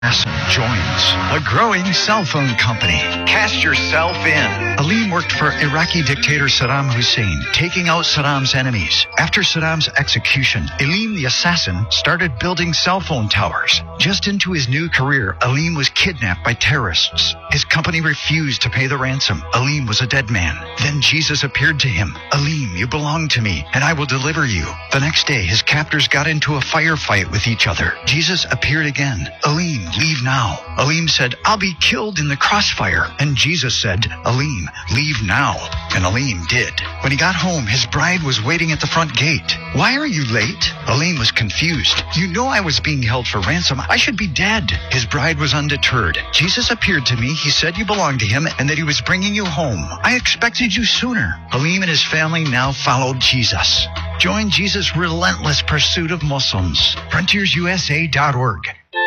joins a growing cell phone company. Cast yourself in. Aleem worked for Iraqi dictator Saddam Hussein, taking out Saddam's enemies. After Saddam's execution, Aleem the assassin started building cell phone towers. Just into his new career, Aleem was kidnapped by terrorists. His company refused to pay the ransom. Aleem was a dead man. Then Jesus appeared to him. Aleem, you belong to me, and I will deliver you. The next day, his captors got into a firefight with each other. Jesus appeared again. Aleem, leave now. Aleem said, I'll be killed in the crossfire. And Jesus said, Aleem, leave now. And Aleem did. When he got home, his bride was waiting at the front gate. Why are you late? Aleem was confused. You know I was being held for ransom. I should be dead. His bride was undeterred. Jesus appeared to me. He said you belonged to him and that he was bringing you home. I expected you sooner. Aleem and his family now followed Jesus. Join Jesus' relentless pursuit of Muslims. FrontiersUSA.org.